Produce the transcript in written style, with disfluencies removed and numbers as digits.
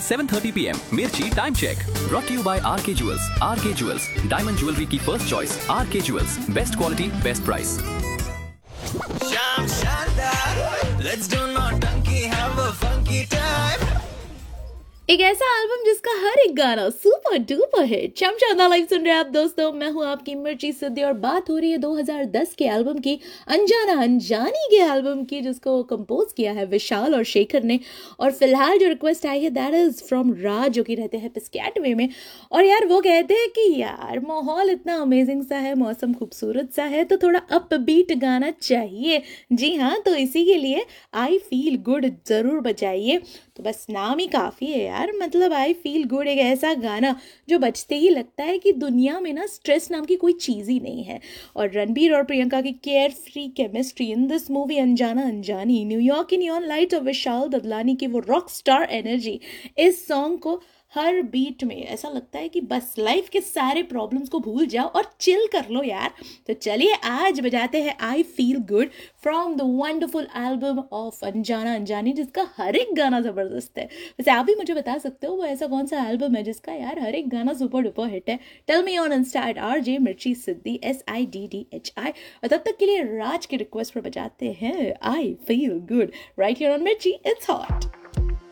7:30 PM मिर्ची time check brought to you by RK Jewels. RK Jewels, diamond jewellery की first choice. RK Jewels, best quality best price. Sham Shandar, let's do naughty, have a funky time. एक ऐसा album जिसका हर एक गाना super duper hit. शानदार live सुन रहे हैं आप दोस्तों. मैं हूं आपकी मिर्ची सिद्धि और बात हो रही है 2010 के एल्बम की, अनजाना अनजानी के एल्बम की, जिसको कंपोज किया है विशाल और शेखर ने. और फिलहाल जो रिक्वेस्ट आई है दैट इज फ्रॉम राज, जो कि रहते हैं पिस्कैटवे में. और यार वो कहते हैं कि यार माहौल इतना अमेजिंग सा है, मौसम खूबसूरत सा है, तो थोड़ा अपबीट गाना चाहिए. जी हाँ, तो इसी के लिए आई फील गुड जरूर बजाइए. तो बस नाम ही काफ़ी है यार. मतलब आई फील गुड एक ऐसा गाना जो बजते ही लगता है कि दुनिया में ना स्ट्रेस नाम की कोई चीज़ ही नहीं है. और रणबीर और प्रियंका की care free chemistry in this movie अनजाना अनजानी, न्यूयॉर्क की नियॉन लाइट्स और विशाल ददलानी की वो रॉक स्टार एनर्जी इस सॉन्ग को हर बीट में ऐसा लगता है कि बस लाइफ के सारे प्रॉब्लम्स को भूल जाओ और चिल कर लो यार. तो चलिए आज बजाते हैं I feel good from the wonderful album of अनजाना अनजानी, जिसका हर एक गाना ज़बरदस्त है. वैसे आप भी मुझे बता सकते हो वो ऐसा कौन सा एल्बम है जिसका यार हर एक गाना सुपर डुपर हिट है. Tell me on Insta @RJ मिर्ची सिद्धि SIDDHI. और तब तक के लिए राज की रिक्वेस्ट पर बजाते हैं I feel good right here on मिर्ची. It's hot.